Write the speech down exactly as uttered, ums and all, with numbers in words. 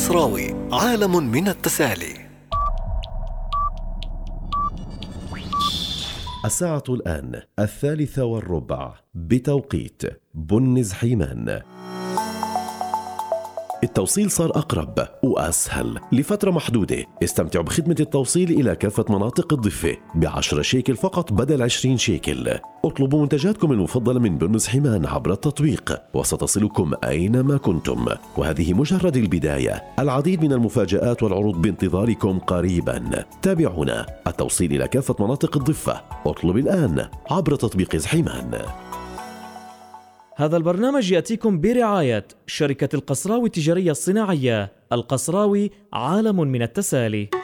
القصراوي، عالم من التسالي. الساعة الآن الثالثة والربع بتوقيت بنز حيمان. التوصيل صار أقرب وأسهل لفترة محدودة. استمتعوا بخدمة التوصيل إلى كافة مناطق الضفة بعشرة شيكل فقط بدل عشرين شيكل. اطلبوا منتجاتكم المفضلة من بنز حيمان عبر التطبيق وستصلكم أينما كنتم، وهذه مجرد البداية. العديد من المفاجآت والعروض بانتظاركم قريبا. تابعونا. التوصيل إلى كافة مناطق الضفة. اطلب الآن عبر تطبيق حيمان. هذا البرنامج يأتيكم برعاية شركة القصراوي التجارية الصناعية. القصراوي، عالم من التسالي.